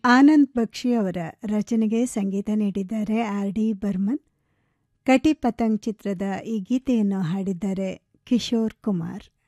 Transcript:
ಆನಂದ್ ಬಕ್ಷಿ ಅವರ ರಚನೆಗೆ ಸಂಗೀತ ನೀಡಿದ್ದಾರೆ ಆರ್ ಡಿ ಬರ್ಮನ್. ಕಟಿ ಪತಂಗ್ ಚಿತ್ರದ ಈ ಗೀತೆಯನ್ನು ಹಾಡಿದ್ದಾರೆ ಕಿಶೋರ್ ಕುಮಾರ್.